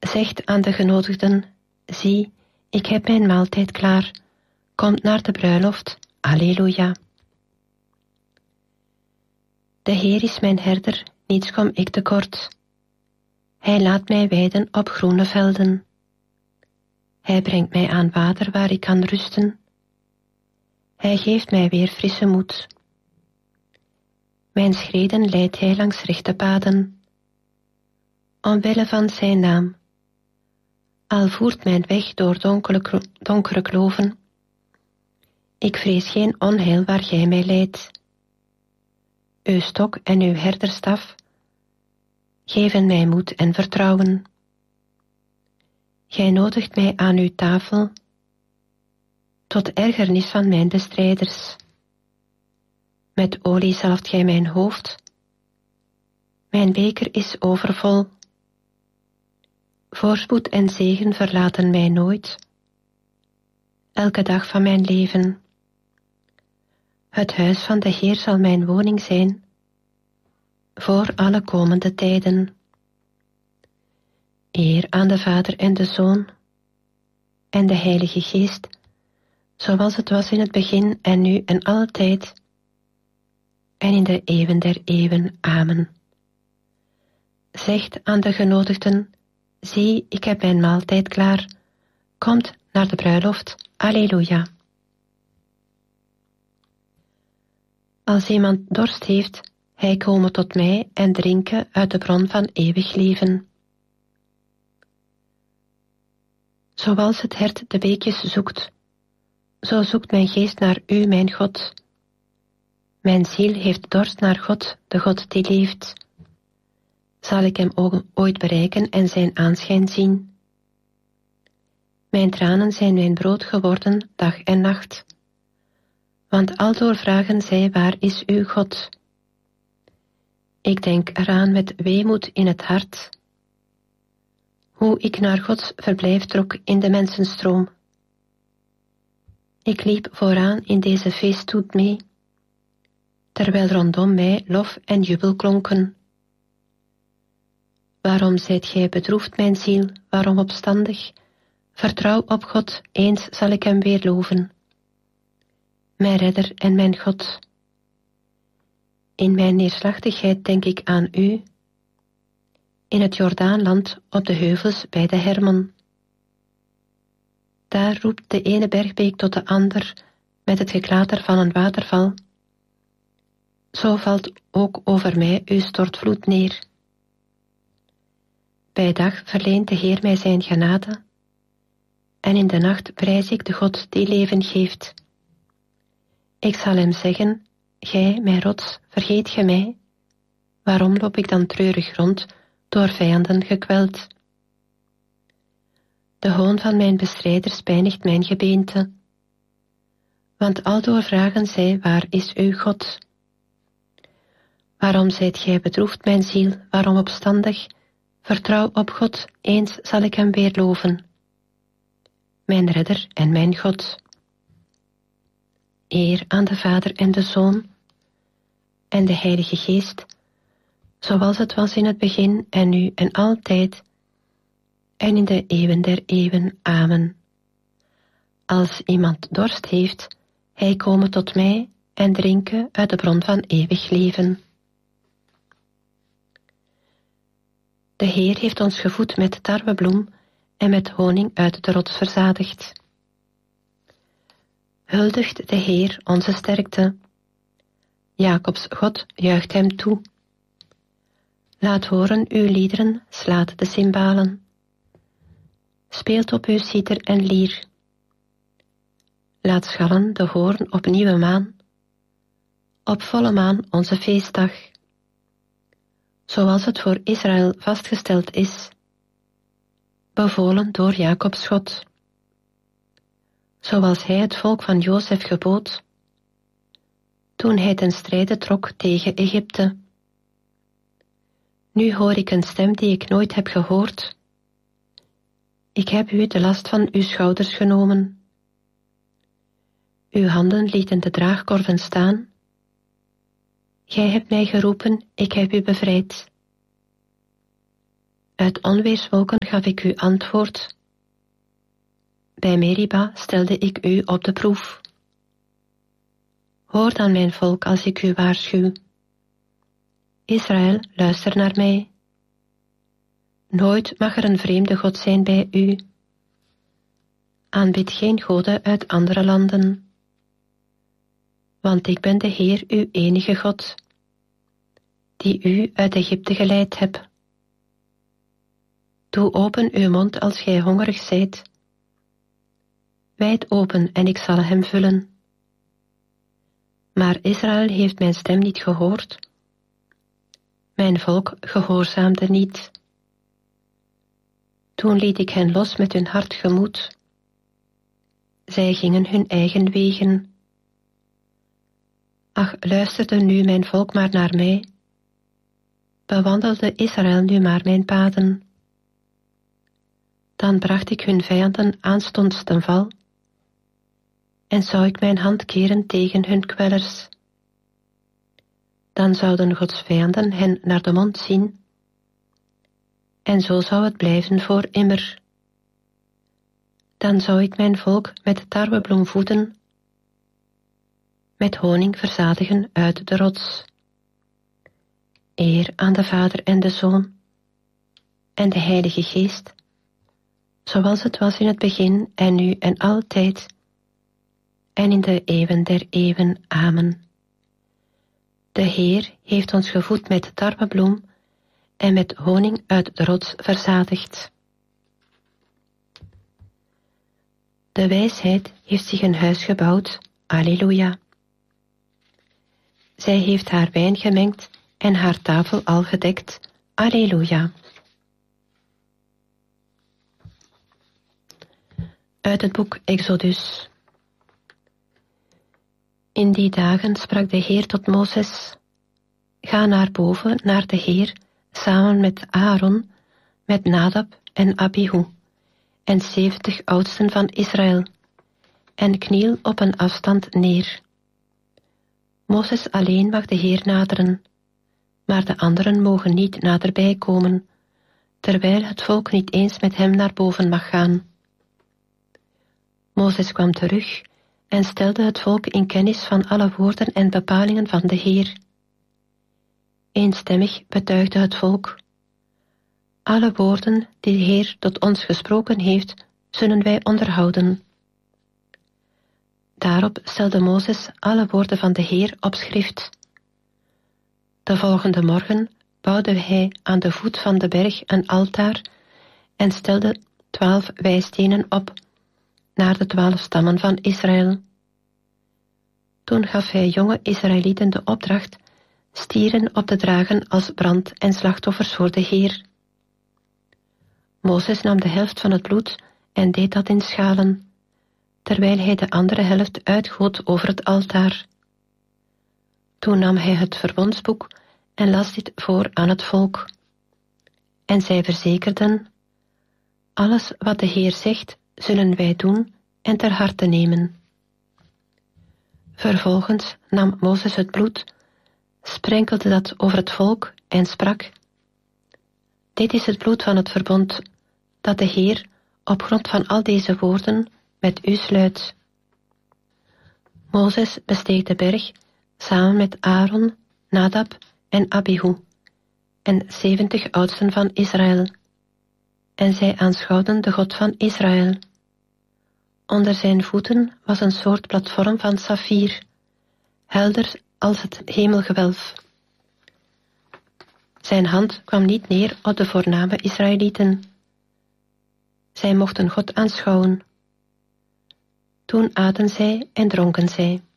Zegt aan de genodigden, zie, ik heb mijn maaltijd klaar. Komt naar de bruiloft. Alleluia. De Heer is mijn herder, niets kom ik tekort. Hij laat mij weiden op groene velden. Hij brengt mij aan water waar ik kan rusten. Hij geeft mij weer frisse moed. Mijn schreden leidt hij langs rechte paden. Omwille van zijn naam. Al voert mijn weg door donkere kloven. Ik vrees geen onheil waar gij mij leidt. Uw stok en uw herderstaf geven mij moed en vertrouwen. Gij nodigt mij aan uw tafel, tot ergernis van mijn bestrijders. Met olie zalft gij mijn hoofd, mijn beker is overvol. Voorspoed en zegen verlaten mij nooit, elke dag van mijn leven. Het huis van de Heer zal mijn woning zijn, voor alle komende tijden. Eer aan de Vader en de Zoon en de Heilige Geest, zoals het was in het begin en nu en altijd, en in de eeuwen der eeuwen. Amen. Zegt aan de genodigden, zie, ik heb mijn maaltijd klaar. Komt naar de bruiloft. Alleluia. Als iemand dorst heeft, hij kome tot mij en drinken uit de bron van eeuwig leven. Zoals het hert de beekjes zoekt, zo zoekt mijn geest naar u, mijn God. Mijn ziel heeft dorst naar God, de God die leeft. Zal ik hem ooit bereiken en zijn aanschijn zien? Mijn tranen zijn mijn brood geworden, dag en nacht. Want aldoor vragen zij, waar is uw God? Ik denk eraan met weemoed in het hart, hoe ik naar Gods verblijf trok in de mensenstroom. Ik liep vooraan in deze feeststoet mee, terwijl rondom mij lof en jubel klonken. Waarom zijt gij bedroefd, mijn ziel, waarom opstandig? Vertrouw op God, eens zal ik hem weer loven. Mijn redder en mijn God. In mijn neerslachtigheid denk ik aan u, in het Jordaanland op de heuvels bij de Hermon. Daar roept de ene bergbeek tot de ander met het geklater van een waterval. Zo valt ook over mij uw stortvloed neer. Bij dag verleent de Heer mij zijn genade, en in de nacht prijs ik de God die leven geeft. Ik zal hem zeggen, gij, mijn rots, vergeet ge mij? Waarom loop ik dan treurig rond, door vijanden gekweld? De hoon van mijn bestrijders pijnigt mijn gebeente, want aldoor vragen zij, waar is uw God? Waarom zijt gij bedroefd, mijn ziel, waarom opstandig? Vertrouw op God, eens zal ik hem weer loven. Mijn redder en mijn God. Eer aan de Vader en de Zoon en de Heilige Geest, zoals het was in het begin en nu en altijd, en in de eeuwen der eeuwen. Amen. Als iemand dorst heeft, hij kome tot mij en drinken uit de bron van eeuwig leven. De Heer heeft ons gevoed met tarwebloem en met honing uit de rots verzadigd. Huldigt de Heer onze sterkte. Jacobs God juicht hem toe. Laat horen uw liederen, slaat de cymbalen. Speelt op uw citer en lier. Laat schallen de hoorn op nieuwe maan, op volle maan onze feestdag. Zoals het voor Israël vastgesteld is, bevolen door Jacobs God. Zoals hij het volk van Jozef gebood, toen hij ten strijde trok tegen Egypte. Nu hoor ik een stem die ik nooit heb gehoord. Ik heb u de last van uw schouders genomen. Uw handen lieten de draagkorven staan. Gij hebt mij geroepen, ik heb u bevrijd. Uit onweerswolken gaf ik u antwoord. Bij Meriba stelde ik u op de proef. Hoor dan, mijn volk, als ik u waarschuw. Israël, luister naar mij. Nooit mag er een vreemde God zijn bij u. Aanbid geen goden uit andere landen. Want ik ben de Heer, uw enige God, die u uit Egypte geleid heb. Doe open uw mond als gij hongerig zijt. Wijd open en ik zal hem vullen. Maar Israël heeft mijn stem niet gehoord. Mijn volk gehoorzaamde niet. Toen liet ik hen los met hun hard gemoed. Zij gingen hun eigen wegen. Ach, luisterde nu mijn volk maar naar mij. Bewandelde Israël nu maar mijn paden. Dan bracht ik hun vijanden aanstonds ten val. En zou ik mijn hand keren tegen hun kwellers. Dan zouden Gods vijanden hen naar de mond zien. En zo zou het blijven voor immer. Dan zou ik mijn volk met tarwebloem voeden, met honing verzadigen uit de rots. Eer aan de Vader en de Zoon en de Heilige Geest, zoals het was in het begin en nu en altijd, en in de eeuwen der eeuwen. Amen. De Heer heeft ons gevoed met tarwebloem en met honing uit de rots verzadigd. De wijsheid heeft zich een huis gebouwd, alleluia. Zij heeft haar wijn gemengd en haar tafel al gedekt, alleluia. Uit het boek Exodus. In die dagen sprak de Heer tot Mozes: Ga naar boven, naar de Heer, samen met Aaron, met Nadab en Abihu, en 70 oudsten van Israël, en kniel op een afstand neer. Mozes alleen mag de Heer naderen, maar de anderen mogen niet naderbij komen, terwijl het volk niet eens met hem naar boven mag gaan. Mozes kwam terug en stelde het volk in kennis van alle woorden en bepalingen van de Heer. Eenstemmig betuigde het volk: Alle woorden die de Heer tot ons gesproken heeft, zullen wij onderhouden. Daarop stelde Mozes alle woorden van de Heer op schrift. De volgende morgen bouwde hij aan de voet van de berg een altaar en stelde 12 wijstenen op, naar de 12 stammen van Israël. Toen gaf hij jonge Israëlieten de opdracht stieren op te dragen als brand- en slachtoffers voor de Heer. Mozes nam de helft van het bloed en deed dat in schalen, terwijl hij de andere helft uitgoot over het altaar. Toen nam hij het verbondsboek en las dit voor aan het volk. En zij verzekerden: Alles wat de Heer zegt, zullen wij doen en ter harte nemen. Vervolgens nam Mozes het bloed, sprenkelde dat over het volk en sprak: Dit is het bloed van het verbond, dat de Heer op grond van al deze woorden met u sluit. Mozes besteeg de berg samen met Aaron, Nadab en Abihu en 70 oudsten van Israël. En zij aanschouwden de God van Israël. Onder zijn voeten was een soort platform van saffier, helder als het hemelgewelf. Zijn hand kwam niet neer op de voorname Israëlieten. Zij mochten God aanschouwen. Toen aten zij en dronken zij.